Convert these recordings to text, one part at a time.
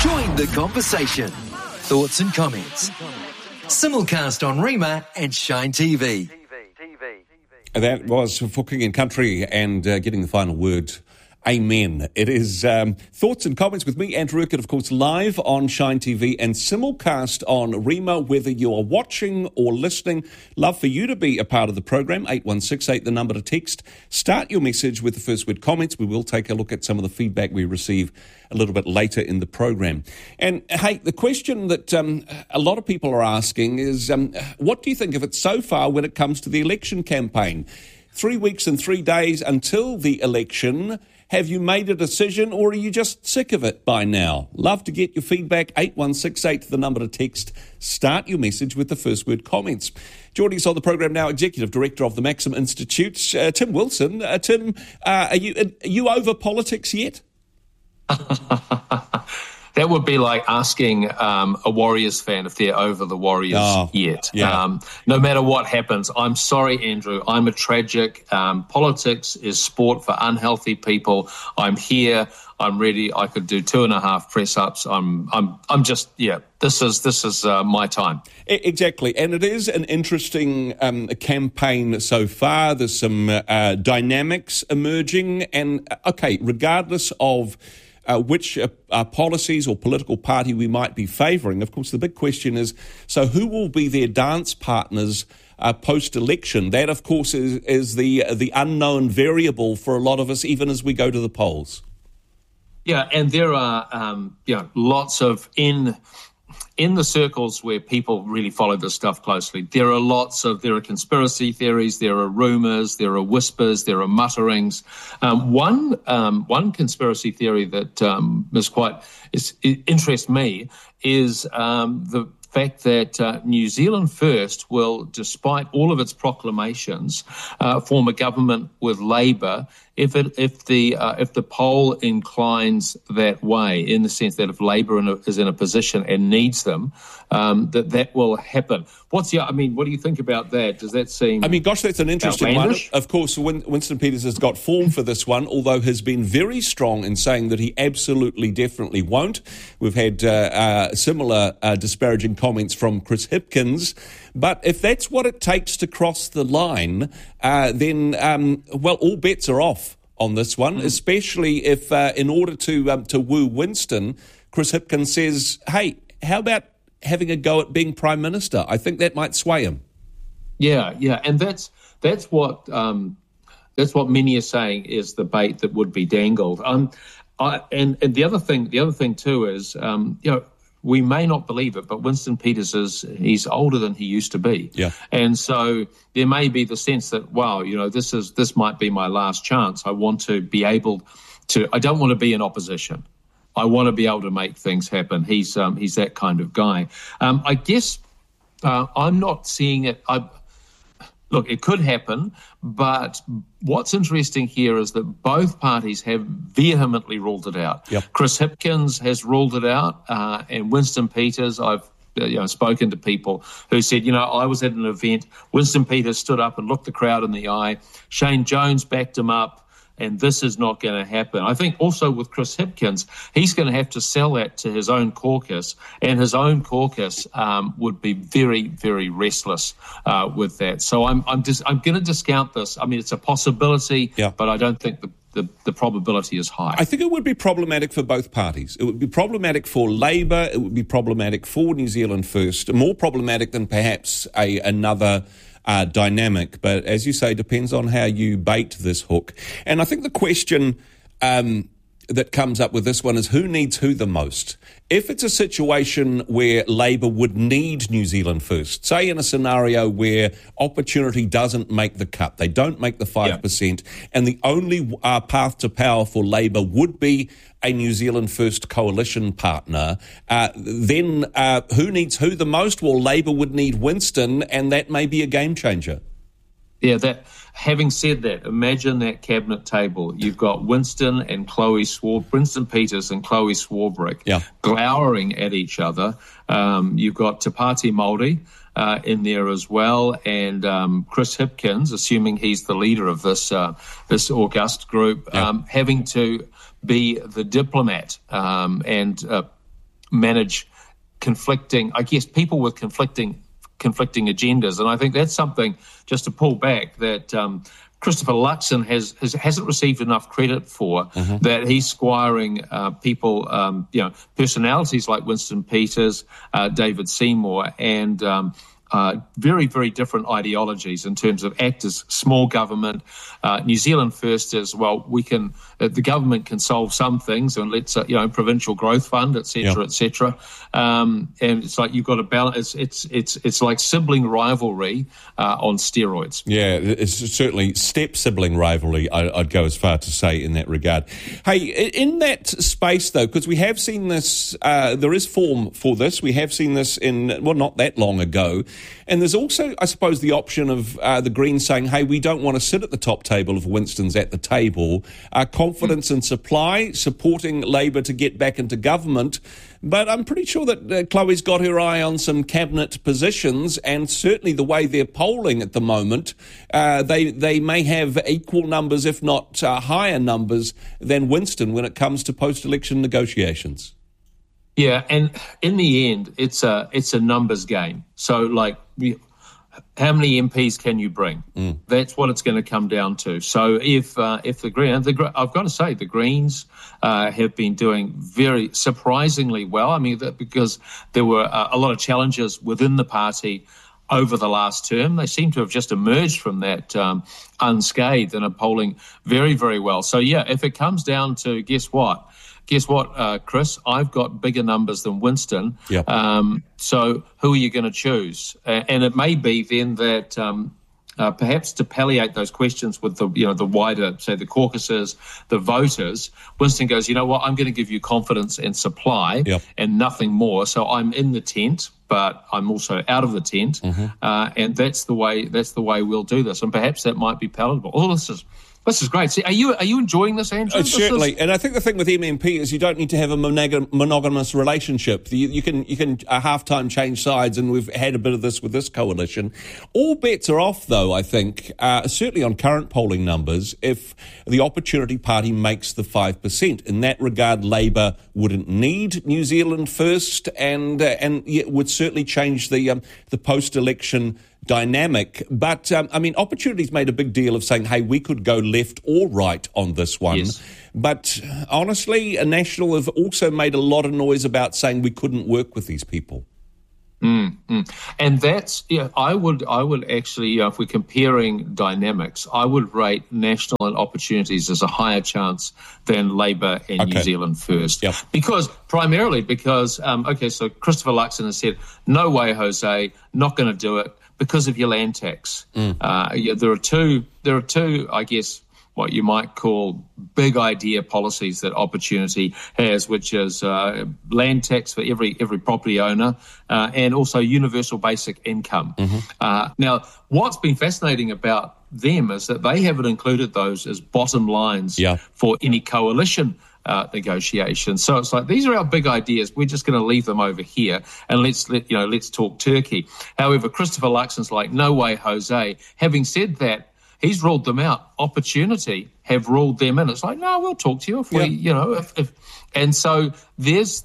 Join the conversation. Thoughts and comments. Simulcast on Rima and Shine TV. That was for King and Country and getting the final word. Amen. It is Thoughts and Comments with me, Andrew Urquhart, of course, live on Shine TV and simulcast on Rima, whether you are watching or listening. Love for you to be a part of the program. 8168, the number to text. Start your message with the first word comments. We will take a look at some of the feedback we receive a little bit later in the program. And, hey, the question that a lot of people are asking is, what do you think of it so far when it comes to the election campaign? 3 weeks and 3 days until the election. Have you made a decision or are you just sick of it by now? Love to get your feedback. 8168, the number to text. Start your message with the first word comments. Joining us on the program now, Executive Director of the Maxim Institute, Tim Wilson. Tim, are you over politics yet? That would be like asking a Warriors fan if they're over the Warriors yet. Yeah. No matter what happens, I'm sorry, Andrew. I'm a tragic. Politics is sport for unhealthy people. I'm here. I'm ready. I could do 2.5 press-ups. I'm just, this is my time. Exactly. And it is an interesting campaign so far. There's some dynamics emerging. And, okay, regardless of which policies or political party we might be favouring. Of course, the big question is, so who will be their dance partners post-election? That, of course, is the unknown variable for a lot of us, even as we go to the polls. Yeah, and there are lots of in the circles where people really follow this stuff closely, there are conspiracy theories, there are rumours, there are whispers, there are mutterings. One conspiracy theory that interests me is the fact that New Zealand First will, despite all of its proclamations, form a government with Labour if the poll inclines that way, in the sense that if Labour is in a position and needs them, that will happen. What do you think about that? Does that seem? That's an interesting one. Of course, Winston Peters has got form for this one, although has been very strong in saying that he absolutely, definitely won't. We've had similar disparaging comments from Chris Hipkins. But if that's what it takes to cross the line, then all bets are off on this one, especially if in order to woo Winston, Chris Hipkins says, hey, how about having a go at being Prime Minister? I think that might sway him. Yeah, and that's what many are saying is the bait that would be dangled. And the other thing too is, we may not believe it, but Winston Peters he's older than he used to be. Yeah. And so there may be the sense that, wow, this might be my last chance. I want to be able to, I don't want to be in opposition. I want to be able to make things happen. He's that kind of guy. I guess I'm not seeing it. Look, it could happen, but what's interesting here is that both parties have vehemently ruled it out. Yep. Chris Hipkins has ruled it out, and Winston Peters, I've spoken to people who said, I was at an event, Winston Peters stood up and looked the crowd in the eye, Shane Jones backed him up, and this is not going to happen. I think also with Chris Hipkins, he's going to have to sell that to his own caucus, and his own caucus would be very, very restless with that. So I'm going to discount this. I mean, it's a possibility, but I don't think the probability is high. I think it would be problematic for both parties. It would be problematic for Labour. It would be problematic for New Zealand First. More problematic than perhaps another dynamic, but as you say, depends on how you bait this hook. And I think the question that comes up with this one is who needs who the most? If it's a situation where Labour would need New Zealand First, say in a scenario where opportunity doesn't make the cut, they don't make the 5%, and the only path to power for Labour would be a New Zealand First coalition partner, then who needs who the most? Well, Labour would need Winston, and that may be a game changer. Yeah, having said that, imagine that cabinet table. You've got Winston Peters and Chloe Swarbrick glowering at each other. You've got Te Pāti Māori in there as well, and Chris Hipkins, assuming he's the leader of this august group, having to be the diplomat and manage conflicting, I guess, people with conflicting agendas. And I think that's something, just to pull back, that Christopher Luxon hasn't received enough credit for, that he's squiring people, personalities like Winston Peters, David Seymour, and very, very different ideologies in terms of ACT as small government, New Zealand First as well. We can, the government can solve some things, and let's, provincial growth fund, et cetera, et cetera. And it's like you've got to balance. It's like sibling rivalry on steroids. Yeah, it's certainly step sibling rivalry, I'd go as far to say in that regard. Hey, in that space though, because we have seen this, there is form for this. We have seen this not that long ago. And there's also, I suppose, the option of the Greens saying, hey, we don't want to sit at the top table if Winston's at the table. Confidence in supply, supporting Labour to get back into government. But I'm pretty sure that Chloe's got her eye on some cabinet positions, and certainly the way they're polling at the moment, they may have equal numbers, if not higher numbers, than Winston when it comes to post-election negotiations. Yeah, and in the end, it's a numbers game. So, how many MPs can you bring? That's what it's going to come down to. So, if the Greens, I've got to say, the Greens have been doing very surprisingly well. I mean, because there were a lot of challenges within the party over the last term. They seem to have just emerged from that unscathed and are polling very, very well. So, yeah, if it comes down to, guess what, Chris? I've got bigger numbers than Winston. Yep. So who are you going to choose? And it may be then that perhaps to palliate those questions with the wider, say, the caucuses, the voters, Winston goes, you know what, I'm going to give you confidence and supply and nothing more. So I'm in the tent, but I'm also out of the tent. And that's the way we'll do this. And perhaps that might be palatable. Oh, this is great. See, are you enjoying this, Andrew? Certainly, and I think the thing with MMP is you don't need to have a monogamous relationship. You can half-time change sides, and we've had a bit of this with this coalition. All bets are off, though, I think, certainly on current polling numbers, if the Opportunity Party makes the 5%. In that regard, Labour wouldn't need New Zealand First, and it would certainly change the post-election dynamic. But, Opportunity's made a big deal of saying, hey, we could go left or right on this one. Yes. But honestly, National have also made a lot of noise about saying we couldn't work with these people. And that's, I would actually, if we're comparing dynamics, I would rate National and Opportunities as a higher chance than Labour and New Zealand First. Yep. Primarily because, so Christopher Luxon has said, no way, Jose, not going to do it, because of your land tax. There are two, I guess, what you might call big idea policies that Opportunity has, which is land tax for every property owner and also universal basic income. Now, what's been fascinating about them is that they haven't included those as bottom lines for any coalition negotiation. So it's like, these are our big ideas. We're just going to leave them over here and let's talk Turkey. However, Christopher Luxon's like, no way, Jose. Having said that, he's ruled them out. Opportunity have ruled them in. It's like, no, we'll talk to you if we, if. And so there's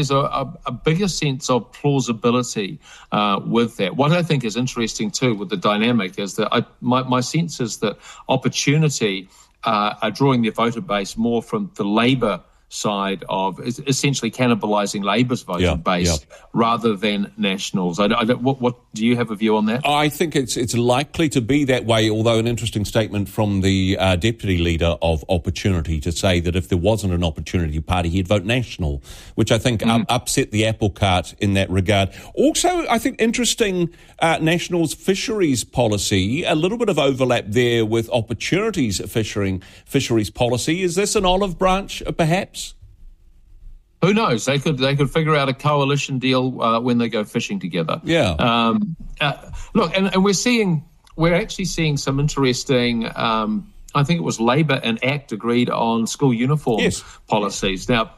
a bigger sense of plausibility with that. What I think is interesting too with the dynamic is that my sense is that Opportunity are drawing their voter base more from the Labour side of essentially cannibalising Labour's voter base rather than Nationals. What do you have a view on that? I think it's likely to be that way, although an interesting statement from the deputy leader of Opportunity to say that if there wasn't an Opportunity Party, he'd vote National, which I think upset the apple cart in that regard. Also, I think interesting, National's fisheries policy, a little bit of overlap there with Opportunity's fisheries policy. Is this an olive branch, perhaps? Who knows? They could figure out a coalition deal when they go fishing together. Yeah. Look, and we're actually seeing some interesting. I think it was Labour and ACT agreed on school uniform policies. Now,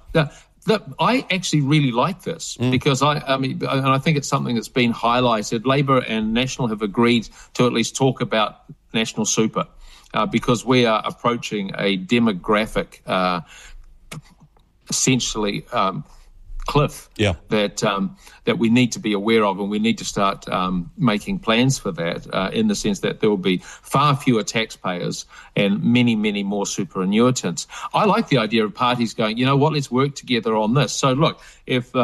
I actually really like this because and I think it's something that's been highlighted. Labour and National have agreed to at least talk about National Super because we are approaching a demographic. Essentially cliff that we need to be aware of, and we need to start making plans for that in the sense that there will be far fewer taxpayers and many, many more superannuitants. I like the idea of parties going, you know what, let's work together on this. So look, if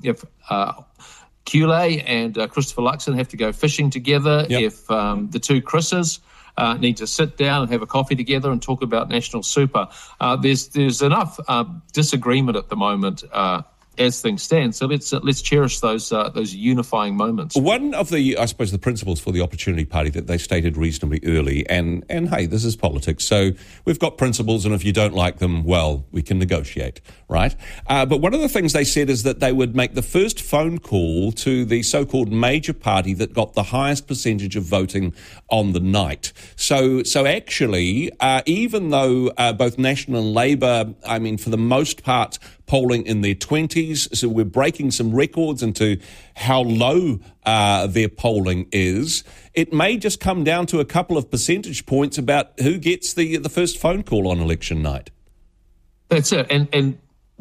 Cule and Christopher Luxon have to go fishing together, if the two Chris's need to sit down and have a coffee together and talk about national super, there's enough disagreement at the moment as things stand. So let's cherish those unifying moments. One of the, I suppose, the principles for the Opportunity Party that they stated reasonably early, and hey, this is politics, so we've got principles, and if you don't like them, well, we can negotiate, right? But one of the things they said is that they would make the first phone call to the so-called major party that got the highest percentage of voting on the night. So actually, even though both National and Labour, I mean, for the most part, polling in their 20s, so we're breaking some records into how low their polling is. It may just come down to a couple of percentage points about who gets the first phone call on election night. That's it, and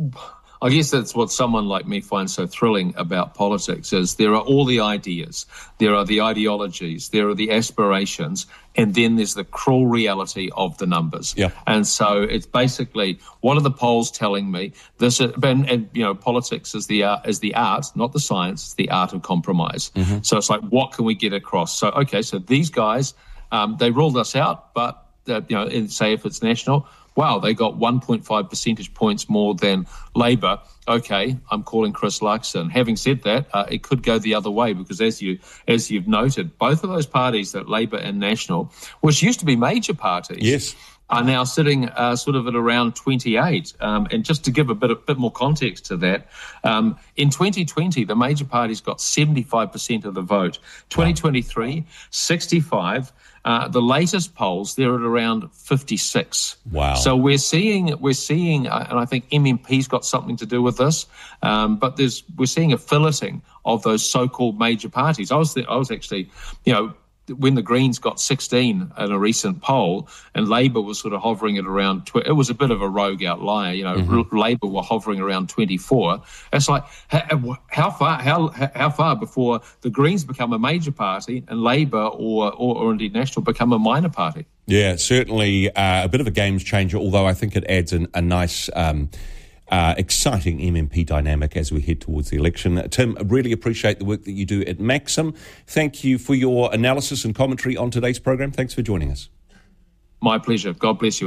I guess that's what someone like me finds so thrilling about politics is there are all the ideas, there are the ideologies, there are the aspirations, and then there's the cruel reality of the numbers. Yeah. And so it's basically, what are the polls telling me? This is, and you know, politics is the art, not the science, it's the art of compromise. Mm-hmm. So it's like, what can we get across? So, okay, so these guys, they ruled us out, but, you know, say if it's national, wow, they got 1.5 percentage points more than Labour. Okay, I'm calling Chris Luxon. Having said that, it could go the other way because as you've noted, both of those parties, that Labour and National, which used to be major parties, yes, are now sitting sort of at around 28. And just to give a bit more context to that, in 2020, the major parties got 75% of the vote. 2023, 65%. The latest polls, they're at around 56. Wow. So we're seeing, and I think MMP's got something to do with this, but we're seeing a filleting of those so-called major parties. I was actually, you know, when the Greens got 16 in a recent poll and Labour was sort of hovering at around, it was a bit of a rogue outlier, you know, mm-hmm. Labour were hovering around 24. It's like, how far before the Greens become a major party and Labour or indeed National become a minor party? Yeah, certainly a bit of a games changer, although I think it adds a nice exciting MMP dynamic as we head towards the election. Tim, I really appreciate the work that you do at Maxim. Thank you for your analysis and commentary on today's program. Thanks for joining us. My pleasure. God bless you.